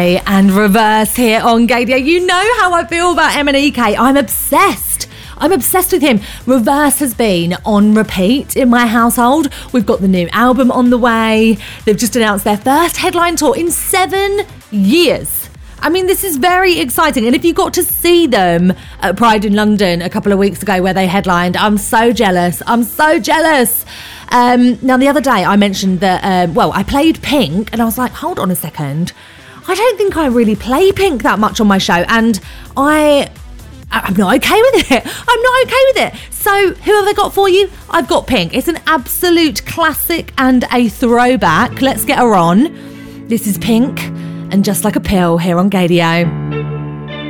and Reverse here on Gaydio. You know how I feel about MNEK. I'm obsessed with him. Reverse has been on repeat in my household. We've got the new album on the way. They've just announced their first headline tour in 7 years. I mean, this is very exciting. And if you got to see them at Pride in London a couple of weeks ago where they headlined, I'm so jealous. Now, the other day I mentioned that, I played Pink and I was like, hold on a second. I don't think I really play Pink that much on my show. And I'm not okay with it. So who have I got for you? I've got Pink. It's an absolute classic and a throwback. Let's get her on. This is Pink and Just Like a Pill here on Gaydio.